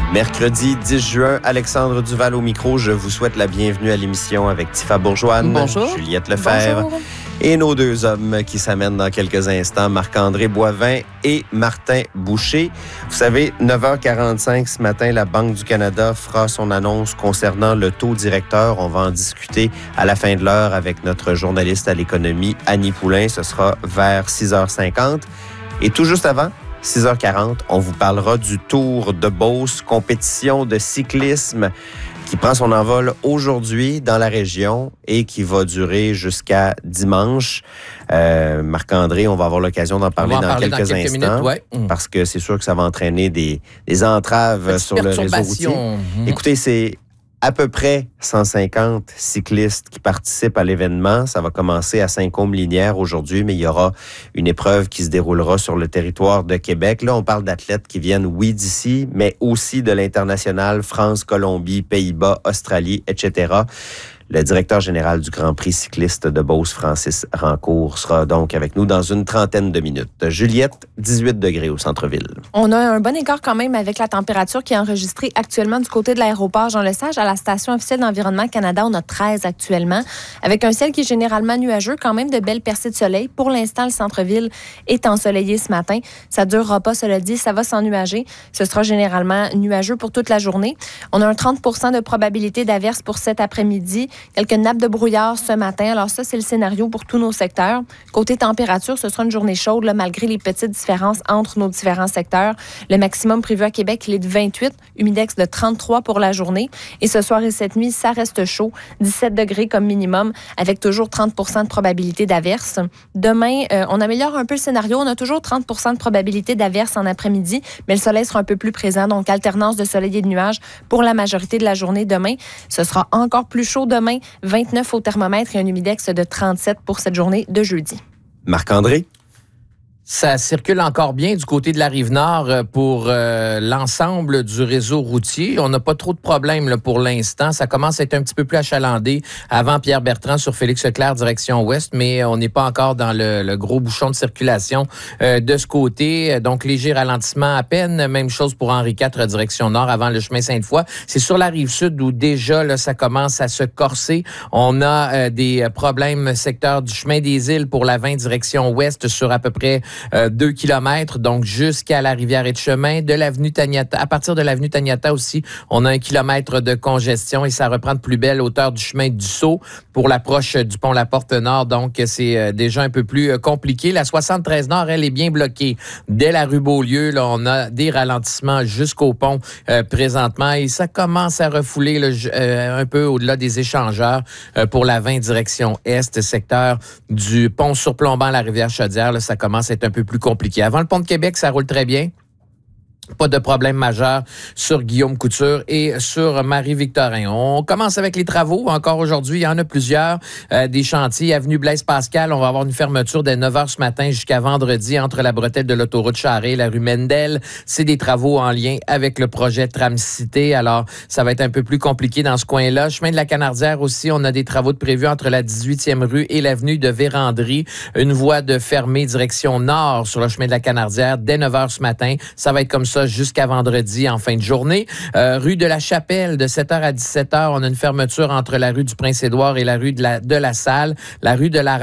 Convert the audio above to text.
Mercredi 10 juin, Alexandre Duval au micro. Je vous souhaite la bienvenue à l'émission avec Tifa Bourgeoine, Bonjour. Juliette Lefebvre. Bonjour. Et nos deux hommes qui s'amènent dans quelques instants, Marc-André Boivin et Martin Boucher. Vous savez, 9h45 ce matin, la Banque du Canada fera son annonce concernant le taux directeur. On va en discuter à la fin de l'heure avec notre journaliste à l'économie, Annie Poulain. Ce sera vers 6h50. Et tout juste avant, 6h40, on vous parlera du Tour de Beauce, compétition de cyclisme qui prend son envol aujourd'hui dans la région et qui va durer jusqu'à dimanche. Marc-André, on va avoir l'occasion d'en parler dans quelques instants. Minutes, ouais. Parce que c'est sûr que ça va entraîner des entraves sur le réseau routier. Écoutez, c'est à peu près 150 cyclistes qui participent à l'événement. Ça va commencer à Saint-Côme-Linière aujourd'hui, mais il y aura une épreuve qui se déroulera sur le territoire de Québec. Là, on parle d'athlètes qui viennent, oui, d'ici, mais aussi de l'international, France, Colombie, Pays-Bas, Australie, etc. Le directeur général du Grand Prix cycliste de Beauce, Francis Rancourt, sera donc avec nous dans une trentaine de minutes. Juliette, 18 degrés au centre-ville. On a un bon écart quand même avec la température qui est enregistrée actuellement du côté de l'aéroport Jean-Lesage. À la Station officielle d'Environnement Canada, on a 13 actuellement, avec un ciel qui est généralement nuageux, quand même de belles percées de soleil. Pour l'instant, le centre-ville est ensoleillé ce matin. Ça ne durera pas, cela dit, ça va s'ennuager. Ce sera généralement nuageux pour toute la journée. On a un 30 % de probabilité d'averse pour cet après-midi. Quelques nappes de brouillard ce matin. Alors ça, c'est le scénario pour tous nos secteurs. Côté température, ce sera une journée chaude, là, malgré les petites différences entre nos différents secteurs. Le maximum prévu à Québec, il est de 28, humidex de 33 pour la journée. Et ce soir et cette nuit, ça reste chaud, 17 degrés comme minimum, avec toujours 30 % de probabilité d'averse. Demain, on améliore un peu le scénario. On a toujours 30 % de probabilité d'averse en après-midi, mais le soleil sera un peu plus présent. Donc, alternance de soleil et de nuages pour la majorité de la journée demain. Ce sera encore plus chaud demain. 29 au thermomètre et un humidex de 37 pour cette journée de jeudi. Marc-André? Ça circule encore bien du côté de la Rive-Nord pour l'ensemble du réseau routier. On n'a pas trop de problèmes là, pour l'instant. Ça commence à être un petit peu plus achalandé avant Pierre-Bertrand sur Félix-Leclerc, direction ouest, mais on n'est pas encore dans le gros bouchon de circulation de ce côté. Donc, léger ralentissement à peine. Même chose pour Henri IV, direction nord, avant le chemin Sainte-Foy. C'est sur la Rive-Sud où déjà là, ça commence à se corser. On a des problèmes secteur du chemin des Îles pour la 20, direction ouest, sur à peu près 2 km, donc jusqu'à la Rivière-et-Chemin, de l'avenue Taniata. À partir de l'avenue Taniata aussi, on a 1 kilomètre de congestion et ça reprend de plus belle hauteur du chemin du Sceau pour l'approche du pont La Porte Nord. Donc, c'est déjà un peu plus compliqué. La 73 Nord, elle est bien bloquée. Dès la rue Beaulieu, là, on a des ralentissements jusqu'au pont présentement et ça commence à refouler là, un peu au-delà des échangeurs pour la 20 direction Est, secteur du pont surplombant la Rivière-Chaudière. Là, ça commence à être un peu plus compliqué. Avant le pont de Québec, ça roule très bien. Pas de problème majeur sur Guillaume Couture et sur Marie-Victorin. On commence avec les travaux. Encore aujourd'hui, il y en a plusieurs. Des chantiers. Avenue Blaise-Pascal, on va avoir une fermeture dès 9h ce matin jusqu'à vendredi entre la bretelle de l'autoroute Charest et la rue Mendel. C'est des travaux en lien avec le projet Tram-Cité. Alors, ça va être un peu plus compliqué dans ce coin-là. Chemin de la Canardière aussi, on a des travaux de prévus entre la 18e rue et l'avenue de Vérandrie. Une voie de fermée direction nord sur le chemin de la Canardière dès 9h ce matin. Ça va être comme ça jusqu'à vendredi en fin de journée. Rue de la Chapelle, de 7h à 17h, on a une fermeture entre la rue du Prince-Édouard et la rue de la Salle. La rue de la